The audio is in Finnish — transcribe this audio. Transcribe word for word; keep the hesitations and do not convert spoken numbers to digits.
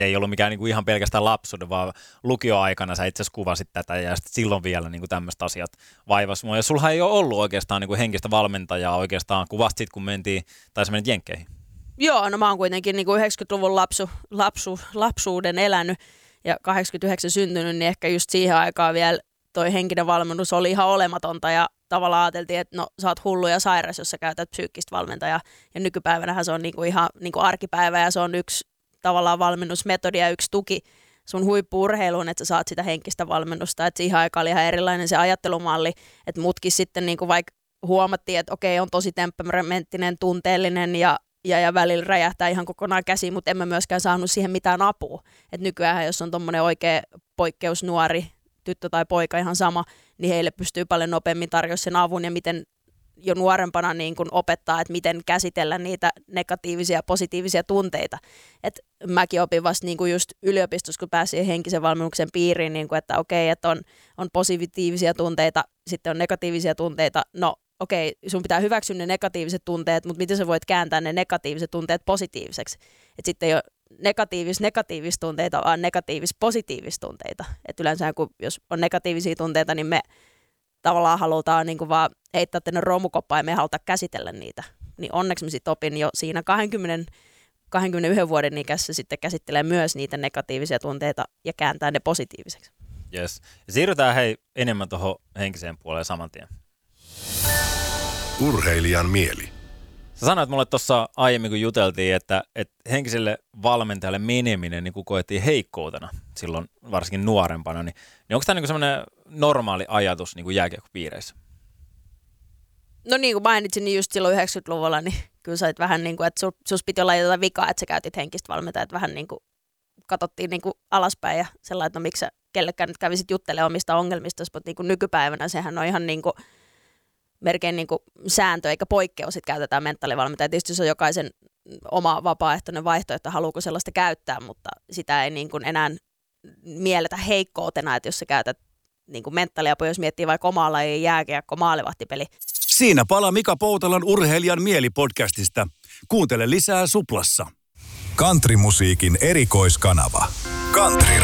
ei ollut mikään niinku ihan pelkästään lapsuuden, vaan lukioaikana sä itse asiassa kuvasit tätä ja sitten silloin vielä niinku tämmöiset asiat vaivasi mua. Ja sulla ei ole ollut oikeastaan niinku henkistä valmentajaa oikeastaan, kuvasit sit, kun mentiin, tai sä menit Jenkkeihin. Joo, no mä oon kuitenkin niinku yhdeksänkymmentäluvun lapsu, lapsu, lapsuuden elänyt ja kahdeksankymmentäyhdeksän syntynyt, niin ehkä just siihen aikaan vielä toi henkinen valmennus oli ihan olematonta ja tavallaan ajateltiin, että no sä oot hullu ja sairas, jos sä käytät psyykkistä valmentajaa. Ja nykypäivänähän se on niinku ihan niinku arkipäivä ja se on yksi tavallaan valmennusmetodi ja yksi tuki sun huippu-urheiluun, että sä saat sitä henkistä valmennusta. Että siihen aikaan oli ihan erilainen se ajattelumalli, että mutkin sitten niinku vaikka huomattiin, että okei, on tosi temperamenttinen, tunteellinen ja, ja, ja välillä räjähtää ihan kokonaan käsiin, mutta en mä myöskään saanut siihen mitään apua. Että nykyään, jos on tommonen oikea poikkeusnuori, tyttö tai poika ihan sama, niin heille pystyy paljon nopeammin tarjoamaan sen avun ja miten jo nuorempana niin kun opettaa, että miten käsitellä niitä negatiivisia ja positiivisia tunteita. Et mäkin opin vasta niin kun just yliopistossa, kun pääsin henkisen valmennuksen piiriin, niin kun, että okei, että on, on positiivisia tunteita, sitten on negatiivisia tunteita. No okei, sun pitää hyväksyä ne negatiiviset tunteet, mutta miten sä voit kääntää ne negatiiviset tunteet positiiviseksi? Et sitten ei ole negatiivis negatiivisia tunteita, vaan negatiivis positiivisia tunteita. Et yleensä kun jos on negatiivisia tunteita, niin me tavallaan halutaan niin kuin vaan heittää tänne romukoppaan ja me halutaan käsitellä niitä. Niin onneksi mä sitten opin jo siinä kaksikymmentä, kaksikymmentäyksi vuoden ikässä sitten käsittelee myös niitä negatiivisia tunteita ja kääntää ne positiiviseksi. Yes. Ja siirrytään hei enemmän tuohon henkiseen puoleen saman tien. Urheilijan mieli. Sä sanoit mulle tuossa aiemmin, kun juteltiin, että, että henkiselle valmentajalle meneminen niin kun koettiin heikkoutena silloin varsinkin nuorempana, niin, niin onko tämä niin semmoinen normaali ajatus niin jääkiekkopiireissä? No niin kuin mainitsin, niin just silloin yhdeksänkymmentäluvulla, niin kyllä sait vähän niin kuin, että sus, sus piti olla jotain vikaa, että sä käytit henkistä valmentajaa, että vähän niin kuin katsottiin niin kuin alaspäin ja sellainen, että no miksi sä kellekään nyt kävisit juttelemaan omista ongelmista, mutta niin kuin nykypäivänä sehän on ihan niin kuin melkein niin kuin sääntö eikä poikkeus, että käytetään mentaalivalmentajaa. Tietysti se on jokaisen oma vapaaehtoinen vaihtoehto, haluuko sellaista käyttää, mutta sitä ei niin kuin enää mielletä heikkoutena, että jos sä käytät niin kuin mentaaliapua, jos miettii vaikka omaa lajia jääkiekko, maalivahtipeli. Siinä palaa Mika Poutalan Urheilijan mieli-podcastista. Kuuntele lisää Suplassa. Countrymusiikin erikoiskanava. Country